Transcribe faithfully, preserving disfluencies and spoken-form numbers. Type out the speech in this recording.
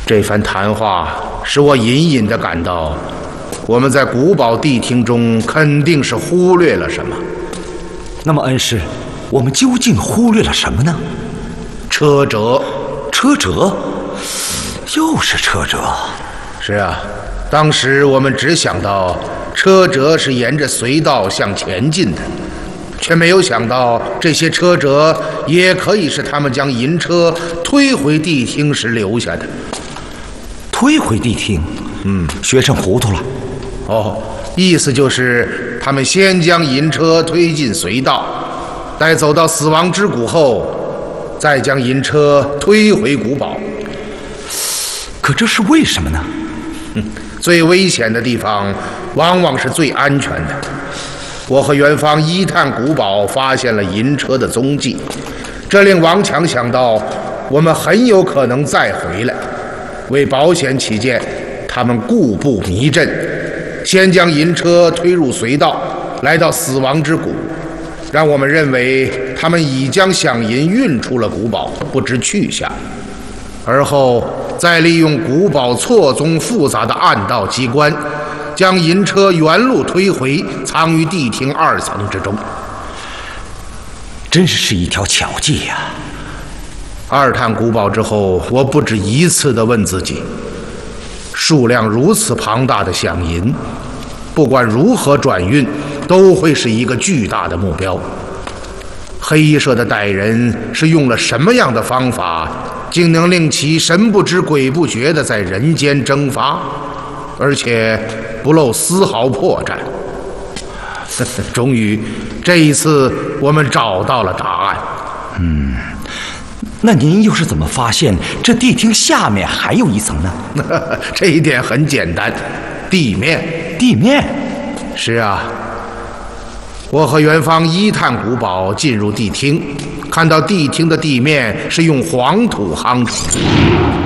这番谈话使我隐隐地感到，我们在古堡地厅中肯定是忽略了什么。 那么，恩师，我们究竟忽略了什么呢？ 车辙。 车辙？又是车辙。 是啊，当时我们只想到车辙是沿着隧道向前进的，却没有想到这些车辙也可以是他们将银车推回地厅时留下的。 推回地厅？嗯，学生糊涂了。 哦，意思就是他们先将银车推进隧道，待走到死亡之谷后，再将银车推回古堡。 可这是为什么呢？ 嗯，最危险的地方往往是最安全的。我和元芳一探古堡，发现了银车的踪迹，这令王强想到我们很有可能再回来。为保险起见，他们故布迷阵，先将银车推入隧道，来到死亡之谷，让我们认为他们已将饷银运出了古堡，不知去向，而后再利用古堡错综复杂的暗道机关，将银车原路推回，藏于地厅二层之中。 真是一条巧计呀！ 二探古堡之后，我不止一次地问自己，数量如此庞大的饷银，不管如何转运，都会是一个巨大的目标。黑衣社的歹人是用了什么样的方法，竟能令其神不知鬼不觉地在人间蒸发，而且不露丝毫破绽？终于，这一次我们找到了答案。 嗯，那您又是怎么发现这地厅下面还有一层呢？ 这一点很简单，地面。 地面？ 是啊，我和元芳一探古堡，进入地厅，看到地厅的地面是用黄土夯成的。